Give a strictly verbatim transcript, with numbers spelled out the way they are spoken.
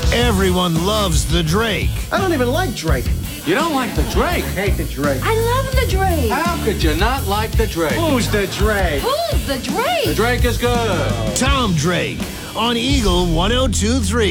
Everyone loves the Drake. I don't even like Drake. You don't like the Drake? I hate the Drake. I love the Drake. How could you not like the Drake? Who's the Drake? Who's the Drake? The Drake is good. Tom Drake on Eagle one oh two three.